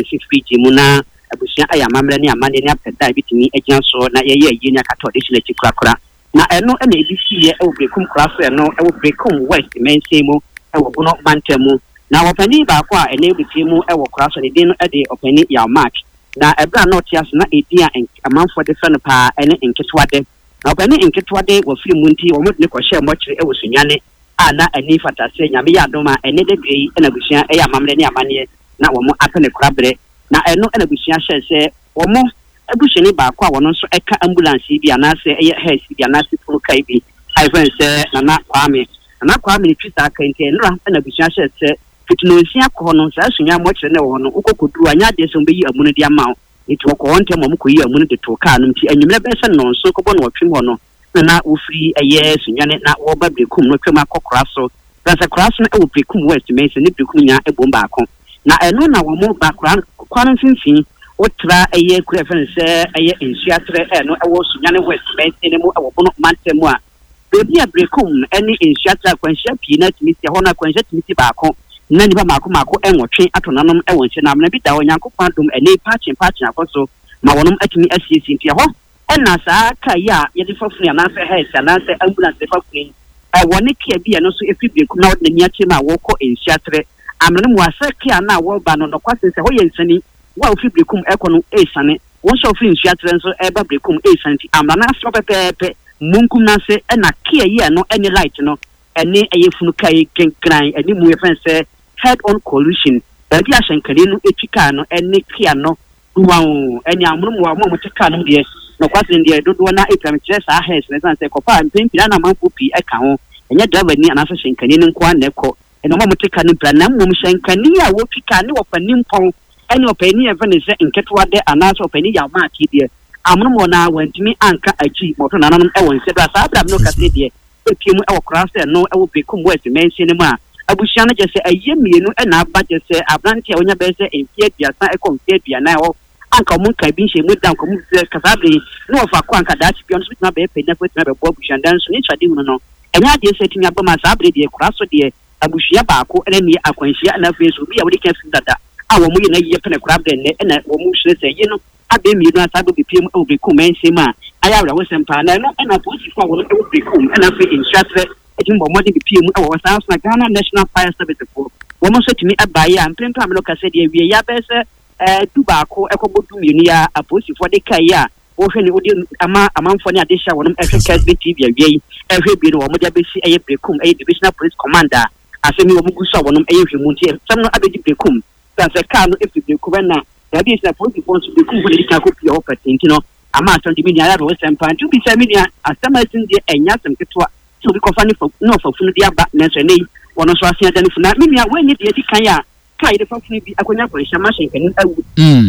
fifty muna abusia aya mamre ne amane ne apeda bitimi agyan so na ye yenya kato additional tikrakra na eno na edisi ye e brekum kraso eno e brekum west mensemo e wo bono bantemu na opani ba kwa ene bitimi e wo kraso ne din e de opani ya mark na ebra not yas na edia amanfo de fe no pa ene nketwade na opani nketwade wo firi munti wo modne ko hye mochire e wo sunyane ana ani fatase nyame ya doma ene de gei na busia e ya mamre ne amane na wo mo apene krabre na eno na busia hye se wo mo abusheni ba kwa wono nso eka ambulance bi anase eye health bi anase furu kai bi ai fen se na kwame ni twisa kan te nra na busia hye se fitino nsia ko no sa sunya mo kire ne wo no ukokodu anya de so beyi amunu de ama ito ko wonte mo ko yi amunu de to ka no nti anwumre be se no nso ko bo no twem ho no na ofiri eye sunya ne na wo ba brekum no twem akokora so sa kraso na wo brekum west me se ne brekum nya e bomba akon na eno na wo mo ba kwan finfin otra eye kurefen se eye insuatre eno e wo sunyane west me se ne mo e wo bono mantemu a bebi a brekum eni insuatre kwanhia pii na timisi ho na kwanhia timisi ba akon na nipa mako enwotwe atonanom e wonche na amna bi da onyankopon dum ene patch akoso ma wonom atimi asiesi ntia ho ena saa kai a ye de fafuni anase health anase ambulance fafuni woni kia bi eno so efi brekum na wodne niache ma woko insuatre amna mu asaki ana wo ba no kwase se ho ye nsani wa ofi brekum ekono esane won so ofi insuatre nso eba brekum esanti amna na so pepepe munkum na se ena kia ye no ene light no ene eyefunu kai kenkran ene mu ye fense head on collision dabi ahyenkare no etwika no ene kia no duwan ene amunu wa mo teka no de no kwase de dodo na epram kire sa head na sanse kopa mpempira na manfo pi eka ho enye driver ni anasa hyenkare no kwa na ekọ ene mo teka no bra na mo hyenkane a wo twika ne wofani mpon ene opani evene se nketwade anasa opani ya maaki de amunu mo na wantimi anka aji moto nananom e won se da sa abram no kase de epiemu e wokra se no e wo bekum west mention mu a abushia na je se aye mienu e na aba je se abranti a onya be se enfie biasa e konfie bia na ho anka mun ka bi nhye mu dan ko mu se kasabe no ofa ko anka dachi bi on so na be pe na ko na be bo abushia dan so ni twade hu no enya de se timi abama sa abre de kura so de abushia ba ko ene ni akwanhia na fe so bi a wodi kan fi dada a wo mu ye na ye pe na kura bre ne na wo mu hye se ye no abe mienu asado be piem e bekum mention ma ayawra wo sempa na no na police for wo bekum na fe instructor ejimbo modi be piem e wo South Ghana National Fire Service for wo mo so timi abaye am pempa me no kase de wie ya be se dubaako ekobodu mienu ya police for de kai a wo hwe ne odi amanfo ne adesha wo no Africa TV awie ehwe bi no wo mo de be si eye bekum eye divisional police commander asemi wo mo guso wo no eye hwemu nti sam no abedi bekum sanse ka no efi bekum na dabi is na police for to bekum ko de ka ko pia ho patinti no ama so de mi ya do sempa ntu bi se mi ya asamasin de enya sem ketwa so bi ko fani for no for funu dia ba na so nei wono so asia dani funa mi ya wenye de di kan ya kai de fafuni bi akonya ko hya ma hyenkani awu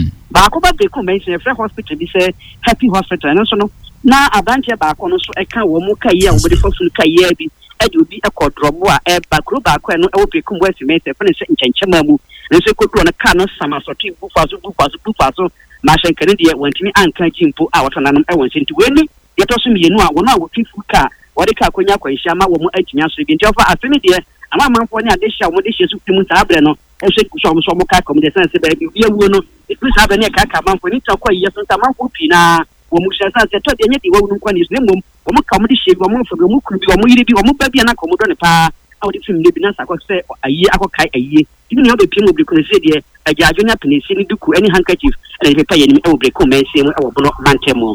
ba ko ba bekum mention free hospital bi se happy hospital no so no na abantie ba ko no so e kan wo mu kai ya wo de fafuni kai ya bi e de obi e kodrobo a e ba kro ba ko no e wo bekum west mention fene se nkyenkyema mu nso kodu na ka no sama so ti bufaso ma hyenkani de wantimi anka jimpo a wotonanom e won senti weni yeto so mienu a wono a wotifu ka wode ka akonya kwanhia ma wo mu aginya so bi nti ofa afemi de ama manfo ne adehia wo de hye so timu sa abre no e so mo ka kom de sense ba bi wiawu no e tu sa abre ne ka ka manfo ni ta kwa yiye so ta manfo pi na wo mu hye sense to de nye de wo nu kwa ni so ne mom wo mu ka mo de hye wo mu fo wo mu kuru bi wo mu yiri bi wo mu ba bi na ko mo do ne pa a wo de film ne bi na sa ko se ayi akokai ayi tibi ne obe piem obi ko se de ajajo nya penisi ni duku any handkerchief na pepa ye ni e wo break mense mu e wo bono mantemu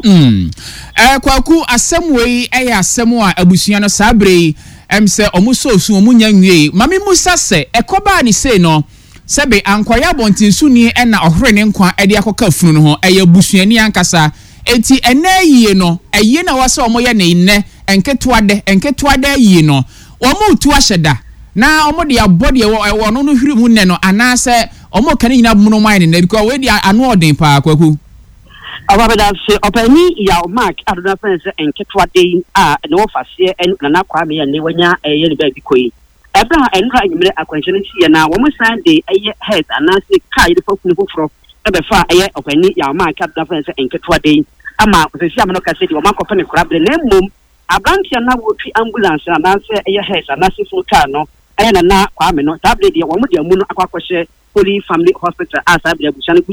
kwaku asemwe ya asemu a abusua no sabre se omuso osu omunya nwie mami musa se ekoba ni se no sebe ankwaya bontinsu ni na ohre ne nkwa e de akoka funu no ho eye busuani ankasa enti enayie no eye na wase omoye ne nne enketuade yie no omo tu ahyeda na omo de abode wo no no hwiri mu nne no anase omo kan nyina mu no mine ne because we dia anu odin pa kwaku ababeda se opani ya mark adona fence enketwade a ne wo fase en na kwa me ya ne wanya ye ne ba bi koyi ebra enra nyimre akwanhye si na wo mo Sunday eye head anase kai de fofunu foforo ebe fa eye opani ya mark adona fence enketwade ama sesi amano kase di wo makofa ne korabre na mom abrantia na wo twi ambulance anase eye head anase fuka no eye na kwa me no tablet de wo mo de amu no akwakwhye Holy Family Hospital as abia bushane